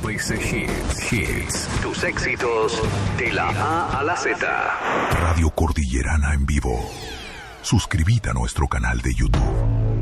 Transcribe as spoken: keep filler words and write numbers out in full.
A S Hits. Hits. Tus éxitos de la A a la Z. Radio Cordillerana en vivo. Suscríbete a nuestro canal de YouTube.